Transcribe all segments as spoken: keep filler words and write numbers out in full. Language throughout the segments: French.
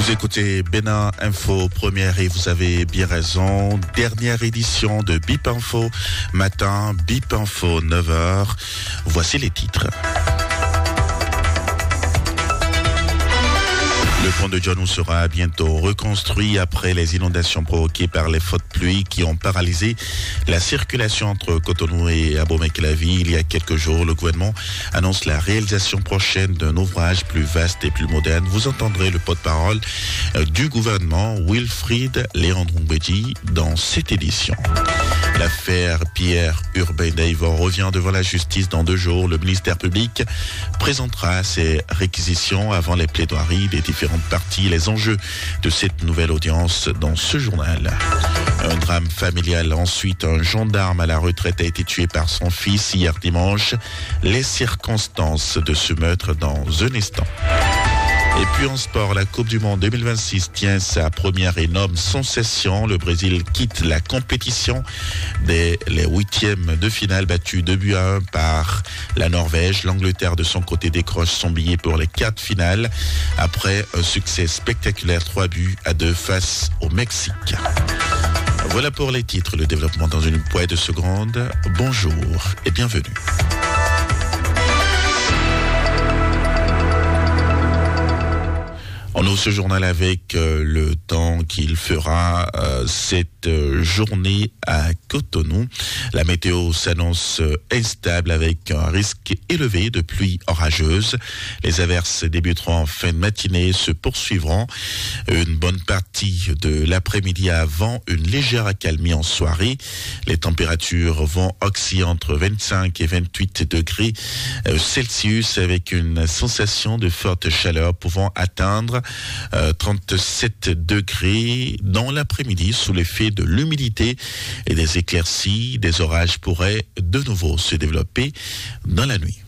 Vous écoutez Bénin Info Première et vous avez bien raison. Dernière édition de Bip Info. Matin, Bip Info, neuf heures. Voici les titres. Le pont de Djonou sera bientôt reconstruit après les inondations provoquées par les fortes pluies qui ont paralysé la circulation entre Cotonou et Abomey-Calavi. Il y a quelques jours, le gouvernement annonce la réalisation prochaine d'un ouvrage plus vaste et plus moderne. Vous entendrez le porte-parole du gouvernement, Wilfried Léandron-Bédi, dans cette édition. L'affaire Pierre Urbain d'Aivor revient devant la justice dans deux jours. Le ministère public présentera ses réquisitions avant les plaidoiries des différentes parties. Les enjeux de cette nouvelle audience dans ce journal. Un drame familial. Ensuite, un gendarme à la retraite a été tué par son fils hier dimanche. Les circonstances de ce meurtre dans un instant. Et puis en sport, la Coupe du Monde deux mille vingt-six tient sa première énorme sensation. Le Brésil quitte la compétition dès les huitièmes de finale, battu deux buts à un par la Norvège. L'Angleterre, de son côté, décroche son billet pour les quatre finales après un succès spectaculaire, trois buts à deux face au Mexique. Voilà pour les titres, le développement dans une poignée de secondes. Bonjour et bienvenue. On ouvre ce journal avec euh, le temps qu'il fera euh, cette euh, journée à Cotonou. La météo s'annonce euh, instable avec un risque élevé de pluie orageuse. Les averses débuteront en fin de matinée et se poursuivront une bonne partie de l'après-midi avant une légère accalmie en soirée. Les températures vont osciller entre vingt-cinq et vingt-huit degrés euh, Celsius avec une sensation de forte chaleur pouvant atteindre Euh, trente-sept degrés dans l'après-midi sous l'effet de l'humidité et des éclaircies. Des orages pourraient de nouveau se développer dans la nuit.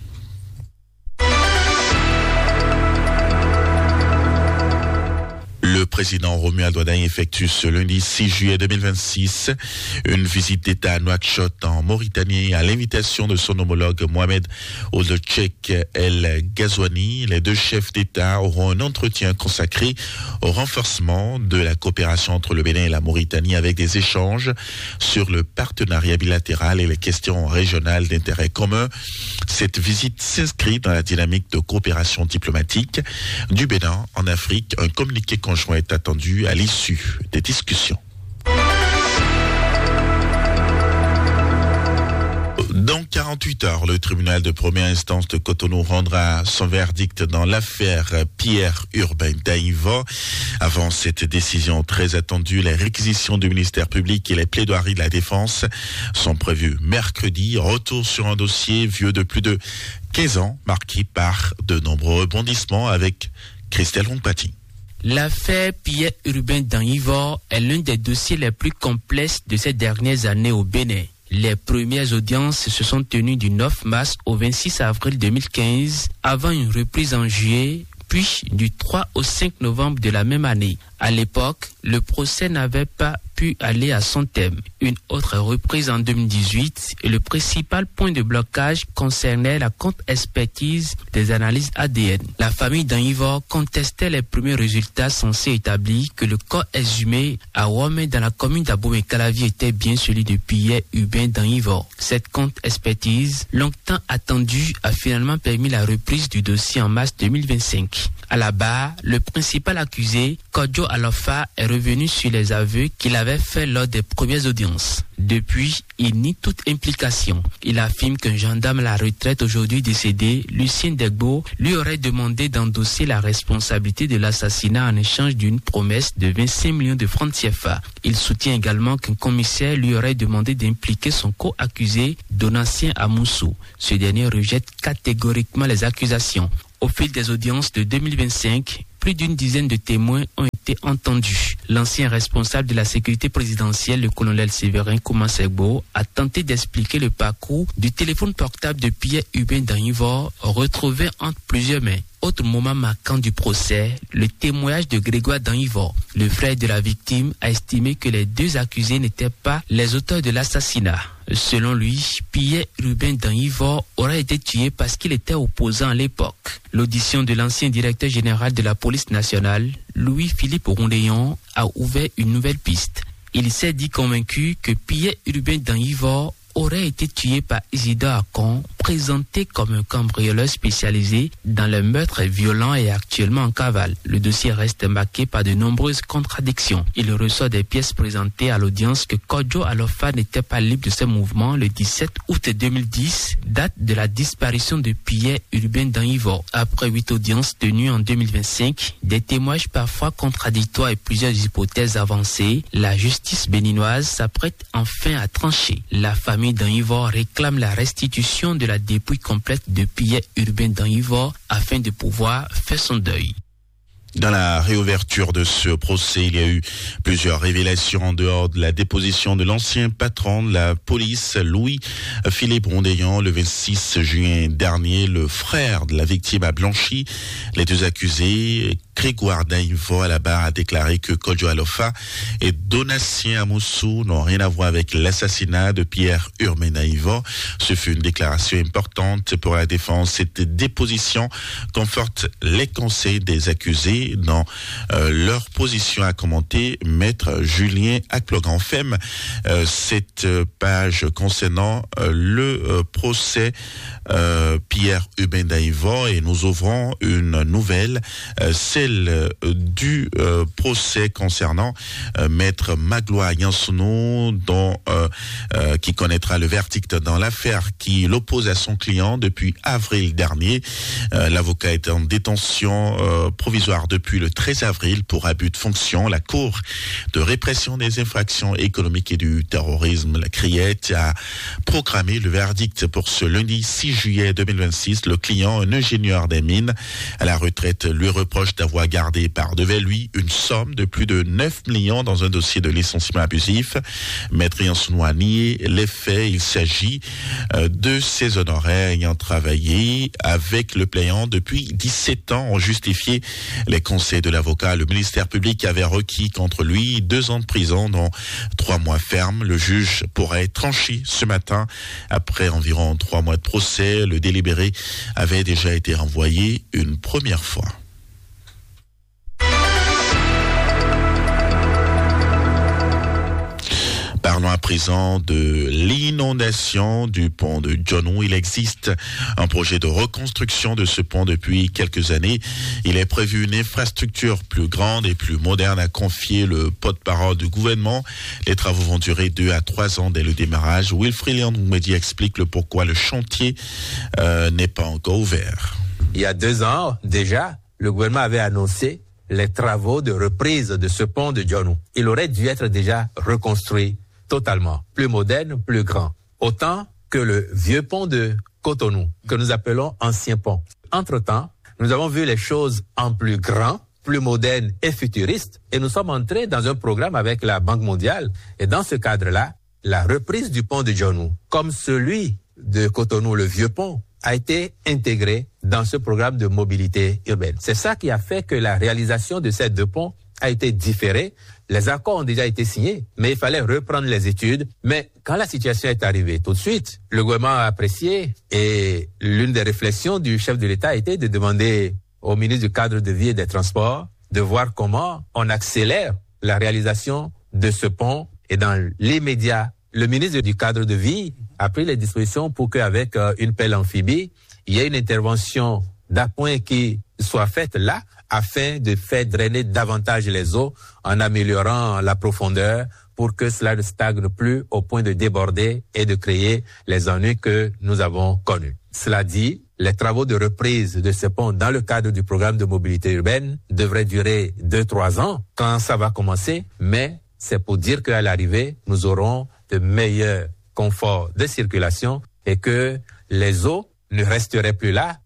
Le président Romuald Wadhagne effectue ce lundi six juillet deux mille vingt-six une visite d'État à Nouakchott en Mauritanie à l'invitation de son homologue Mohamed Ould Cheikh El Ghazouani. Les deux chefs d'État auront un entretien consacré au renforcement de la coopération entre le Bénin et la Mauritanie avec des échanges sur le partenariat bilatéral et les questions régionales d'intérêt commun. Cette visite s'inscrit dans la dynamique de coopération diplomatique du Bénin en Afrique. Un communiqué conjoint est attendu à l'issue des discussions. Dans quarante-huit heures, le tribunal de première instance de Cotonou rendra son verdict dans l'affaire Pierre Urbain d'Aivor. Avant cette décision très attendue, les réquisitions du ministère public et les plaidoiries de la défense sont prévues mercredi. Retour sur un dossier vieux de plus de quinze ans, marqué par de nombreux rebondissements avec Christelle Rongpati. L'affaire Pierre Urbain d'Aivor est l'un des dossiers les plus complexes de ces dernières années au Bénin. Les premières audiences se sont tenues du neuf mars au vingt-six avril deux mille quinze, avant une reprise en juillet, puis du trois au cinq novembre de la même année. À l'époque, le procès n'avait pas pu aller à son terme. Une autre reprise en deux mille dix-huit et le principal point de blocage concernait la contre-expertise des analyses A D N. La famille d'Aivor contestait les premiers résultats censés établir que le corps exhumé à Womé dans la commune d'Abomey-Calavi était bien celui de Pierre Urbain d'Aivor. Cette contre-expertise, longtemps attendue, a finalement permis la reprise du dossier en mars deux mille vingt-cinq. À la barre, le principal accusé, Kodjo Alofa, est revenu sur les aveux qu'il avait faits lors des premières audiences. Depuis, il nie toute implication. Il affirme qu'un gendarme à la retraite aujourd'hui décédé, Lucien Degbo, lui aurait demandé d'endosser la responsabilité de l'assassinat en échange d'une promesse de vingt-cinq millions de francs C F A. Il soutient également qu'un commissaire lui aurait demandé d'impliquer son co-accusé, Donatien Amoussou. Ce dernier rejette catégoriquement les accusations. Au fil des audiences de deux mille vingt-cinq, plus d'une dizaine de témoins ont été entendus. L'ancien responsable de la sécurité présidentielle, le colonel Séverin Koumansegbo, a tenté d'expliquer le parcours du téléphone portable de Pierre Urbain d'Aivor retrouvé entre plusieurs mains. autre moment marquant du procès, le témoignage de Grégoire Danivor. Le frère de la victime a estimé que les deux accusés n'étaient pas les auteurs de l'assassinat. Selon lui, Pierre Urbain Danivor aurait été tué parce qu'il était opposant à l'époque. L'audition de l'ancien directeur général de la police nationale, Louis-Philippe Rondéon, a ouvert une nouvelle piste. Il s'est dit convaincu que Pierre Urbain Danivor aurait été tué par Isidore Akon, présenté comme un cambrioleur spécialisé dans le meurtre violent et actuellement en cavale. Le dossier reste marqué par de nombreuses contradictions. Il ressort des pièces présentées à l'audience que Kodjo Alofa n'était pas libre de ce mouvement le dix-sept août deux mille dix, date de la disparition de Pierre Urbain Danivor. Après huit audiences tenues en deux mille vingt-cinq, des témoignages parfois contradictoires et plusieurs hypothèses avancées, la justice béninoise s'apprête enfin à trancher. La famille Danivor réclame la restitution de la dépouille complète de Pierre Urbain Danivor afin de pouvoir faire son deuil. Dans la réouverture de ce procès, il y a eu plusieurs révélations en dehors de la déposition de l'ancien patron de la police, Louis-Philippe Rondéon. Le vingt-six juin dernier, le frère de la victime a blanchi. Les deux accusés, Grégoire Danivor à la barre, a déclaré que Kodjo Alofa et Donatien Amoussou n'ont rien à voir avec l'assassinat de Pierre Urbain Danivor. Ce fut une déclaration importante pour la défense. Cette déposition conforte les conseils des accusés dans euh, leur position, a commenté maître Julien Akplogan. Femme euh, cette page concernant euh, le euh, procès euh, Pierre Urbain Danivor, et nous ouvrons une nouvelle, euh, celle euh, du euh, procès concernant euh, maître Magloire Yansounou, dont euh, euh, qui connaîtra le verdict dans l'affaire qui l'oppose à son client depuis avril dernier. Euh, l'avocat est en détention euh, provisoire depuis le treize avril pour abus de fonction. La Cour de répression des infractions économiques et du terrorisme, la Criette, a programmé le verdict pour ce lundi six juillet deux mille vingt-six. Le client, un ingénieur des mines à la retraite, lui reproche d'avoir gardé par devant lui une somme de plus de neuf millions dans un dossier de licenciement abusif. Maître Yansounou a nié les faits. Il s'agit de ses honoraires ayant travaillé avec le plaignant depuis dix-sept ans. On justifié les conseils de l'avocat. Le ministère public avait requis contre lui deux ans de prison, dont trois mois fermes. Le juge pourrait trancher ce matin. Après environ trois mois de procès, le délibéré avait déjà été renvoyé une première fois. Parlons à présent de l'inondation du pont de Djonou. Il existe un projet de reconstruction de ce pont depuis quelques années. Il est prévu une infrastructure plus grande et plus moderne, a confié le porte-parole du gouvernement. Les travaux vont durer deux à trois ans dès le démarrage. Wilfried Léon-Moumedi explique le pourquoi le chantier euh, n'est pas encore ouvert. Il y a deux ans déjà, le gouvernement avait annoncé les travaux de reprise de ce pont de Djonou. Il aurait dû être déjà reconstruit totalement, plus moderne, plus grand. Autant que le vieux pont de Cotonou, que nous appelons ancien pont. Entre-temps, nous avons vu les choses en plus grand, plus moderne et futuriste, et nous sommes entrés dans un programme avec la Banque mondiale. Et dans ce cadre-là, la reprise du pont de Djonou, comme celui de Cotonou, le vieux pont, a été intégré dans ce programme de mobilité urbaine. C'est ça qui a fait que la réalisation de ces deux ponts a été différée. Les accords ont déjà été signés, mais il fallait reprendre les études. Mais quand la situation est arrivée, tout de suite, le gouvernement a apprécié, et l'une des réflexions du chef de l'État a été de demander au ministre du Cadre de Vie et des Transports de voir comment on accélère la réalisation de ce pont. Et dans l'immédiat, le ministre du Cadre de Vie a pris les dispositions pour qu'avec euh, une pelle amphibie, il y ait une intervention d'appoint qui soit faite là, afin de faire drainer davantage les eaux en améliorant la profondeur pour que cela ne stagne plus au point de déborder et de créer les ennuis que nous avons connus. Cela dit, les travaux de reprise de ce pont dans le cadre du programme de mobilité urbaine devraient durer deux, trois ans quand ça va commencer, mais c'est pour dire qu'à l'arrivée, nous aurons de meilleurs conforts de circulation et que les eaux ne resteraient plus là.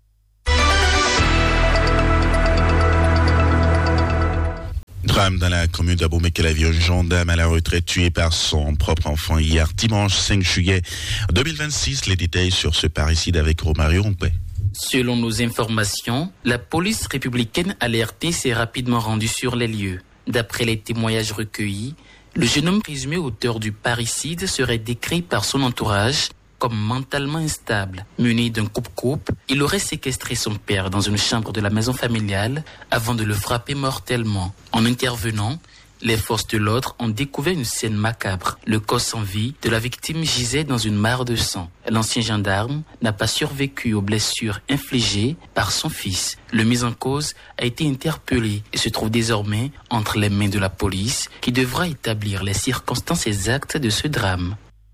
Drame dans la commune d'Abomey-Calavi, un gendarme à la retraite tué par son propre enfant hier dimanche cinq juillet deux mille vingt-six. Les détails sur ce parricide avec Romario Rompé. Selon nos informations, la police républicaine alertée s'est rapidement rendue sur les lieux. D'après les témoignages recueillis, le jeune homme présumé auteur du parricide serait décrit par son entourage comme mentalement instable. Muni d'un coupe-coupe, il aurait séquestré son père dans une chambre de la maison familiale avant de le frapper mortellement. En intervenant, les forces de l'ordre ont découvert une scène macabre. Le corps sans vie de la victime gisait dans une mare de sang. L'ancien gendarme n'a pas survécu aux blessures infligées par son fils. Le mis en cause a été interpellé et se trouve désormais entre les mains de la police qui devra établir les circonstances exactes de ce drame.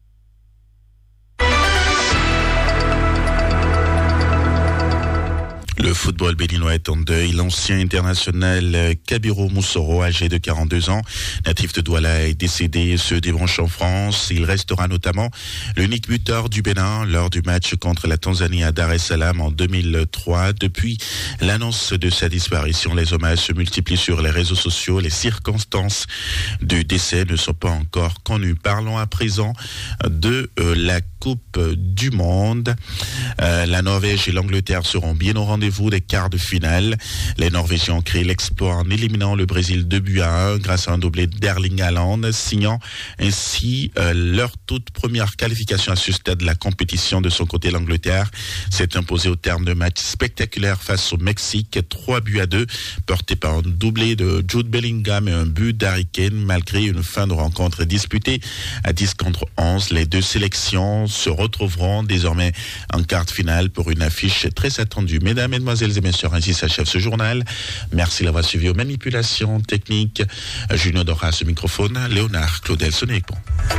Le football béninois est en deuil. L'ancien international Kabiro Moussoro, âgé de quarante-deux ans, natif de Douala, est décédé ce dimanche en France. Il restera notamment l'unique buteur du Bénin lors du match contre la Tanzanie à Dar es Salaam en deux mille trois. Depuis l'annonce de sa disparition, les hommages se multiplient sur les réseaux sociaux. Les circonstances du décès ne sont pas encore connues. Parlons à présent de euh, la Coupe du Monde. Euh, la Norvège et l'Angleterre seront bien au rendez-vous des quarts de finale. Les Norvégiens ont créé l'exploit en éliminant le Brésil deux buts à un grâce à un doublé d'Erling Haaland, signant ainsi euh, leur toute première qualification à ce stade de la compétition. De son côté, l'Angleterre s'est imposée au terme de match spectaculaire face au Mexique, trois buts à deux, porté par un doublé de Jude Bellingham et un but d'Harry Kane. Malgré une fin de rencontre disputée à dix contre onze, les deux sélections se retrouveront désormais en quart de finale pour une affiche très attendue. Mesdames, Mesdemoiselles et Messieurs, ainsi s'achève ce journal. Merci d'avoir suivi aux manipulations techniques. Junior Dora à ce microphone, Léonard Claudel Sonneck-Bon.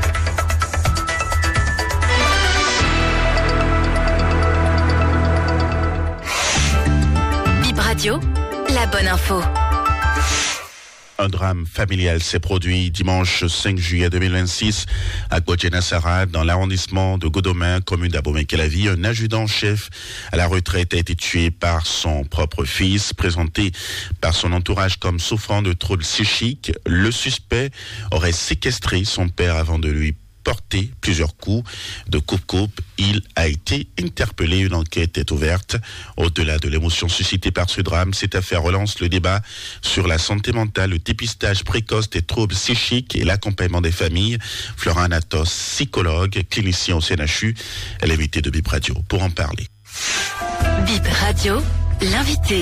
Bip Radio, la bonne info. Un drame familial s'est produit dimanche cinq juillet deux mille vingt-six à Guadjena-Sara, dans l'arrondissement de Godomain, commune d'Abomey-Calavi. Un adjudant-chef à la retraite a été tué par son propre fils, présenté par son entourage comme souffrant de troubles psychiques. Le suspect aurait séquestré son père avant de lui porté plusieurs coups de coupe-coupe. Il a été interpellé. Une enquête est ouverte. Au-delà de l'émotion suscitée par ce drame, cette affaire relance le débat sur la santé mentale, le dépistage précoce des troubles psychiques et l'accompagnement des familles. Florent Anatos, psychologue, clinicien au C N H U, est l'invité de Bip Radio pour en parler. Bip Radio, l'invité.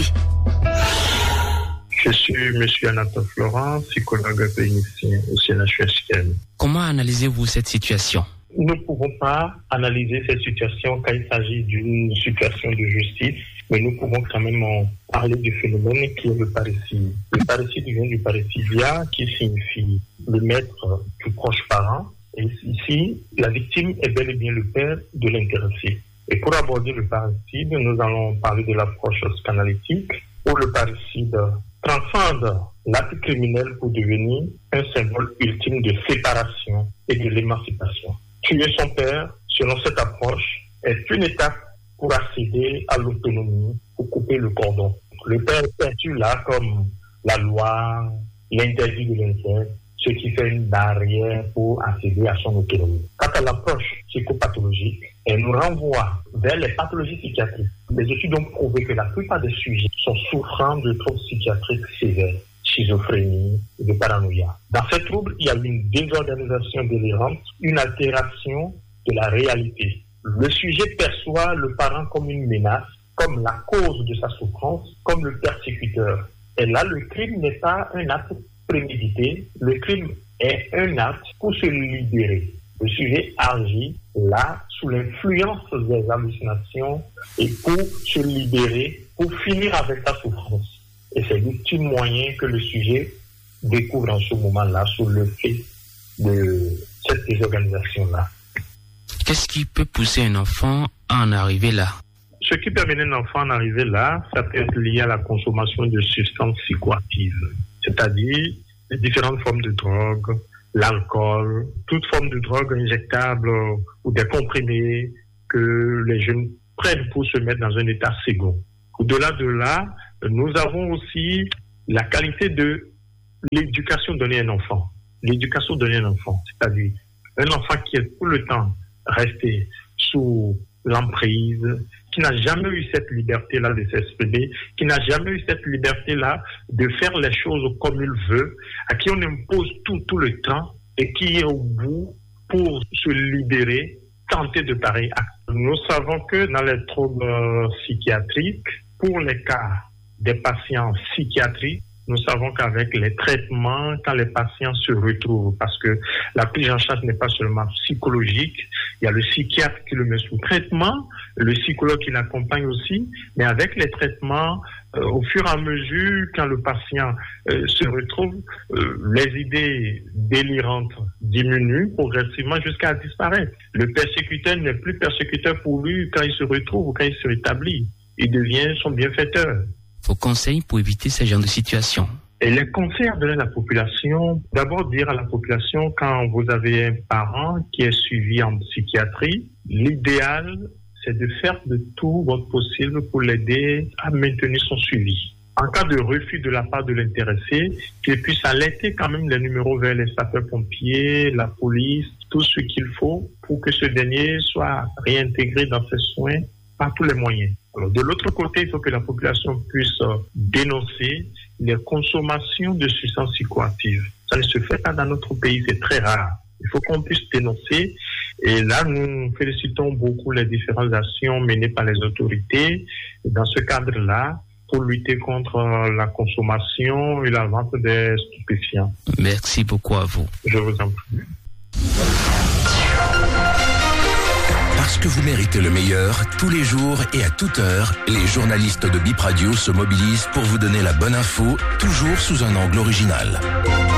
Je suis M. Anatos Florent, psychologue clinicien au C N H U H K M. Comment analysez-vous cette situation ? Nous ne pouvons pas analyser cette situation quand il s'agit d'une situation de justice, mais nous pouvons quand même en parler du phénomène qui est le parricide. Le parricide vient du parricidia, qui signifie le maître plus proche parent. Et ici, la victime est bel et bien le père de l'intéressé. Et pour aborder le parricide, nous allons parler de l'approche psychanalytique, où le parricide transcende l'acte criminel pour devenir un symbole ultime de séparation et de l'émancipation. Tuer son père, selon cette approche, est une étape pour accéder à l'autonomie, pour couper le cordon. Le père est perçu là comme la loi, l'interdit de l'inceste, ce qui fait une barrière pour accéder à son autonomie. Quant à l'approche psychopathologique, elle nous renvoie vers les pathologies psychiatriques. Les études ont prouvé que la plupart des sujets sont souffrant de troubles psychiatriques sévères, schizophrénie et de paranoïa. Dans ces troubles, il y a une désorganisation délirante, une altération de la réalité. Le sujet perçoit le parent comme une menace, comme la cause de sa souffrance, comme le persécuteur. Et là, le crime n'est pas un acte prémédité, le crime est un acte pour se libérer. Le sujet agit là sous l'influence des hallucinations et pour se libérer, pour finir avec sa souffrance. Et c'est l'ultime moyen que le sujet découvre en ce moment-là sous le fait de cette désorganisation-là. Qu'est-ce qui peut pousser un enfant à en arriver là ? Ce qui peut amener un enfant à en arriver là, ça peut être lié à la consommation de substances psychoactives, c'est-à-dire les différentes formes de drogue, l'alcool, toute forme de drogue injectable ou des comprimés que les jeunes prennent pour se mettre dans un état second. Au-delà de là, nous avons aussi la qualité de l'éducation donnée à un enfant. L'éducation donnée à un enfant, c'est-à-dire un enfant qui est tout le temps resté sous l'emprise, qui n'a jamais eu cette liberté-là de s'exprimer, qui n'a jamais eu cette liberté-là de faire les choses comme il veut, à qui on impose tout, tout le temps, et qui est au bout pour se libérer, tenter de pareils actes. Nous savons que dans les troubles psychiatriques, pour les cas des patients psychiatriques, nous savons qu'avec les traitements, quand les patients se retrouvent, parce que la prise en charge n'est pas seulement psychologique, il y a le psychiatre qui le met sous traitement, le psychologue qui l'accompagne aussi, mais avec les traitements, euh, au fur et à mesure, quand le patient euh, se retrouve, euh, les idées délirantes diminuent progressivement jusqu'à disparaître. Le persécuteur n'est plus persécuteur pour lui quand il se retrouve ou quand il se rétablit. Il devient son bienfaiteur. Vos conseils pour éviter ce genre de situation? Et les conseils à donner à la population, d'abord dire à la population, quand vous avez un parent qui est suivi en psychiatrie, l'idéal, c'est de faire de tout votre possible pour l'aider à maintenir son suivi. En cas de refus de la part de l'intéressé, qu'il puisse alerter quand même les numéros vers les sapeurs-pompiers, la police, tout ce qu'il faut pour que ce dernier soit réintégré dans ses soins par tous les moyens. Alors, de l'autre côté, il faut que la population puisse euh, dénoncer les consommations de substances psychoactives. Ça ne se fait pas dans notre pays, c'est très rare. Il faut qu'on puisse dénoncer. Et là, nous félicitons beaucoup les différentes actions menées par les autorités dans ce cadre-là pour lutter contre la consommation et la vente des stupéfiants. Merci beaucoup à vous. Je vous en prie. Parce que vous méritez le meilleur, tous les jours et à toute heure, les journalistes de Bip Radio se mobilisent pour vous donner la bonne info, toujours sous un angle original.